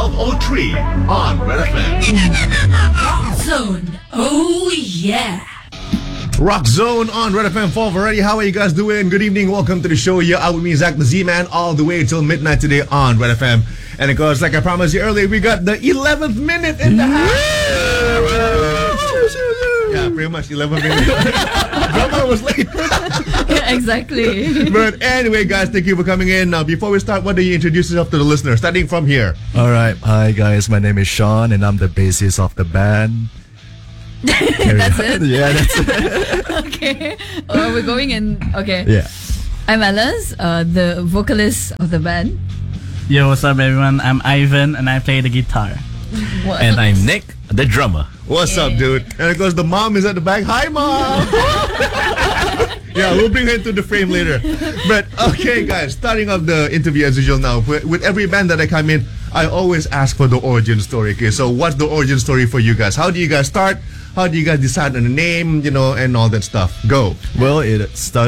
12:03 on Red FM. Zone. Oh yeah. Rock Zone on Red FM 12 already. How are you guys doing? Good evening. Welcome to the show. You're out with me, Zach the Z-Man, all the way till midnight today on Red FM. And of course, like I promised you earlier, we got the 11th minute in the house. Yeah, pretty much 11 minutes. Drummer was late. Yeah, exactly. But anyway, guys, thank you for coming in. Now, before we start, why don't you introduce yourself to the listener? Starting from here. Alright, hi guys, my name is Sean and I'm the bassist of the band. That's it? Yeah, that's it. Okay. We're going in. Okay. Yeah. I'm Alice, the vocalist of the band. Yo, what's up everyone? I'm Ivan and I play the guitar. What? And I'm Nick, the drummer. What's up, dude? And of course, the mom is at the back. Hi, mom! Yeah, we'll bring her into the frame later. But, okay, guys, starting off the interview as usual now. With every band that I come in, I always ask for the origin story. Okay, so what's the origin story for you guys? How do you guys start? How do you guys decide on the name, and all that stuff? Go. Well, it started